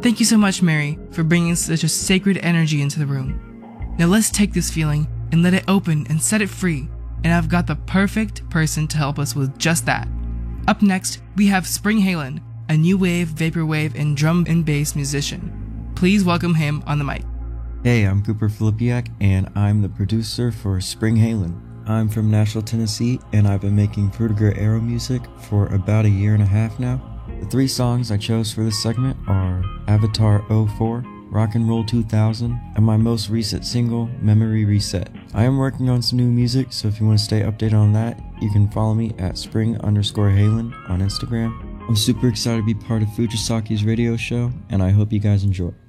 Thank you so much, Mary, for bringing such a sacred energy into the room. Now let's take this feeling and let it open and set it free, and I've got the perfect person to help us with just that. Up next, we have Spring Halen, a new wave, vaporwave, and drum and bass musician. Please welcome him on the mic. Hey, I'm Cooper Filipiak, and I'm the producer for Spring Halen. I'm from Nashville, Tennessee, and I've been making Frutiger Arrow music for about a year and a half now. The 3 songs I chose for this segment are Avatar 04, Rock and Roll 2000, and my most recent single, Memory Reset. I am working on some new music, so if you want to stay updated on that, you can follow me at spring_Halen on Instagram. I'm super excited to be part of Fujisaki's radio show, and I hope you guys enjoy.